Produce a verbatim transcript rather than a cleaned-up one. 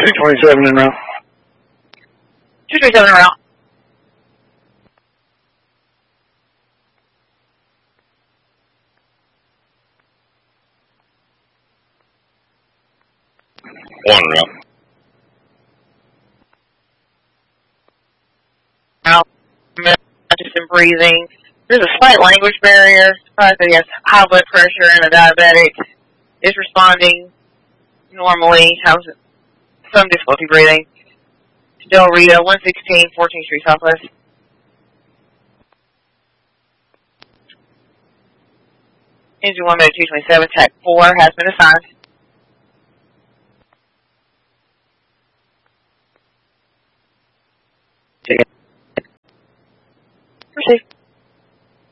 two twenty-seven en route. two twenty-seven en route. One route. Out. Just in breathing. There's a slight language barrier. Surprised that he has high blood pressure and a diabetic. Is responding normally. Has some difficulty breathing. Del Rita, one sixteen, fourteenth Street Southwest. Engine one minute two twenty-seven, T A C four has been assigned. Proceed.